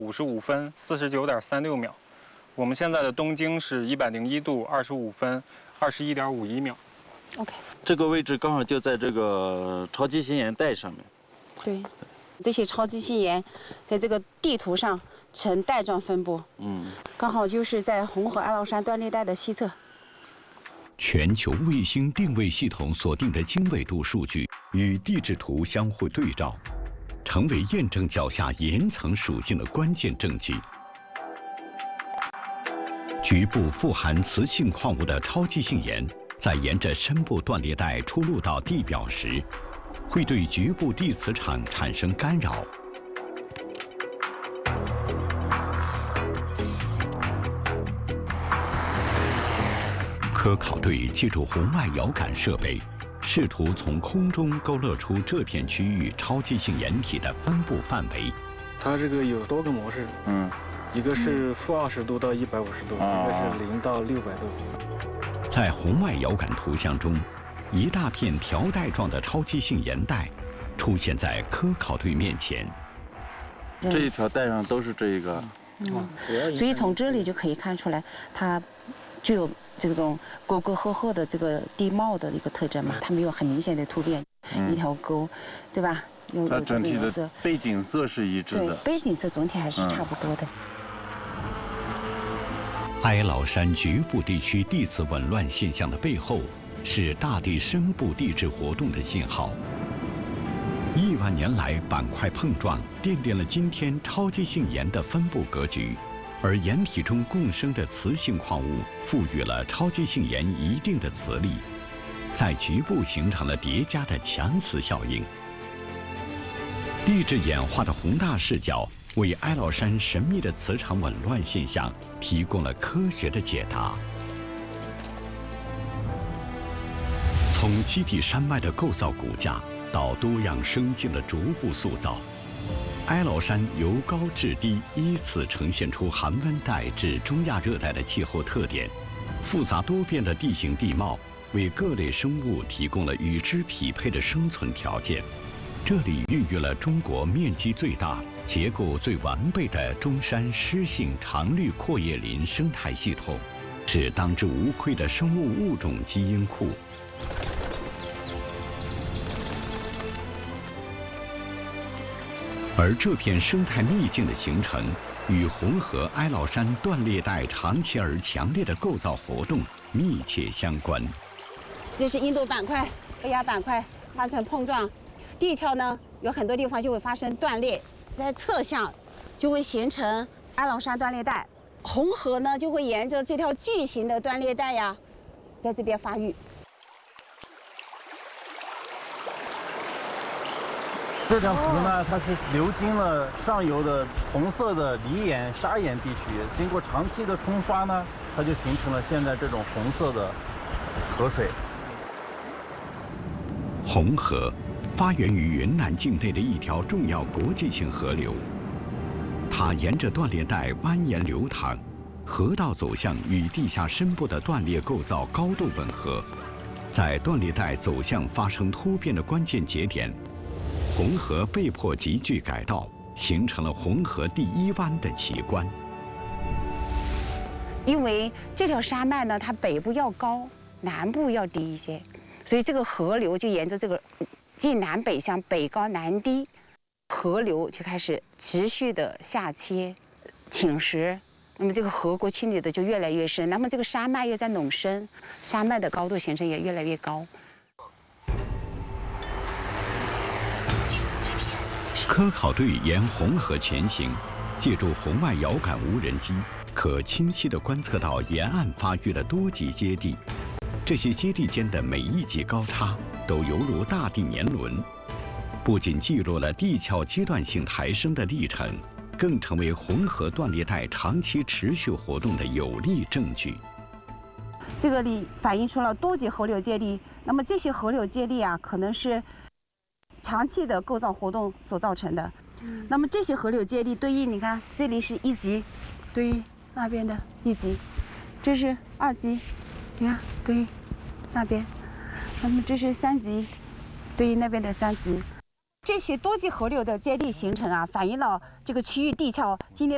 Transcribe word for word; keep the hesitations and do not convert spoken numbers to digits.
五十五分四十九点三六秒。我们现在的东经是一百零一度二十五分二十一点五一秒。 OK， 这个位置刚好就在这个超级星岩带上面。 对，这些超级星岩在这个地图上呈带状分布。嗯，刚好就是在红河哀牢山断裂带的西侧。 全球卫星定位系统锁定的经纬度数据与地质图相互对照，成为验证脚下岩层属性的关键证据。局部富含磁性矿物的超级性岩，在沿着深部断裂带出露到地表时，会对局部地磁场产生干扰。科考队借助红外遥感设备，试图从空中勾勒出这片区域超级性岩体的分布范围。 它这个有多个模式，嗯，一个是负二十度到一百五十度，一个是零到六百度。 在红外遥感图像中，一大片条带状的超级性岩带出现在科考队面前。 这一条带上都是这一个， 嗯，所以从这里就可以看出来，它具有这种沟沟壑壑的这个地貌的一个特征嘛，它没有很明显的突变，嗯、一条沟，对吧？有它整体的背景色是一致的， 对，背景色总体还是差不多的。 嗯、哀牢山局部地区地磁紊乱现象的背后，是大地深部地质活动的信号。亿万年来板块碰撞，奠定了今天超级性岩的分布格局。而岩体中共生的磁性矿物赋予了超级性岩一定的磁力，在局部形成了叠加的强磁效应。地质演化的宏大视角为哀牢山神秘的磁场紊乱现象提供了科学的解答。从基地山脉的构造骨架到多样生境的逐步塑造，哀牢山由高至低依次呈现出寒温带至中亚热带的气候特点，复杂多变的地形地貌为各类生物提供了与之匹配的生存条件。这里孕育了中国面积最大、结构最完备的中山湿性常绿阔叶林生态系统，是当之无愧的生物物种基因库。而这片生态秘境的形成，与红河哀牢山断裂带长期而强烈的构造活动密切相关。 这是印度板块和亚板块发生碰撞，地壳呢有很多地方就会发生断裂，在侧向就会形成哀牢山断裂带。红河呢就会沿着这条巨型的断裂带呀，在这边发育。 这条河呢，它是流经了上游的红色的泥岩、砂岩地区，经过长期的冲刷呢，它就形成了现在这种红色的河水。 红河发源于云南境内的一条重要国际性河流，它沿着断裂带蜿蜒流淌，河道走向与地下深部的断裂构造高度吻合，在断裂带走向发生突变的关键节点，红河被迫急剧改道，形成了红河第一湾的奇观。 因为这条山脉呢，它北部要高，南部要低一些，所以这个河流就沿着这个既南北向，北高南低，河流就开始持续的下切、侵蚀，那么这个河谷清理的就越来越深，那么这个山脉又在隆升，山脉的高度形成也越来越高。 科考队沿红河前行，借助红外遥感无人机，可清晰地观测到沿岸发育的多级阶地。这些阶地间的每一级高差都犹如大地年轮，不仅记录了地壳阶段性抬升的历程，更成为红河断裂带长期持续活动的有力证据。 这个里反映出了多级河流接力，那么这些河流接力啊，可能是长期的构造活动所造成的。嗯、那么这些河流接力对应，你看这里是一级，对应那边的一级，这是二级，你看对应那边，那么这是三级，对应那边的三级。这些多级河流的接力形成啊，反映了这个区域地壳经历了